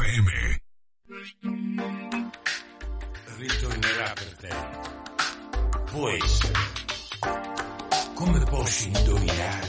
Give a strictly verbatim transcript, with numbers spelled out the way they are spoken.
M. Ritornerà per te. Può essere. Come posso indovinare?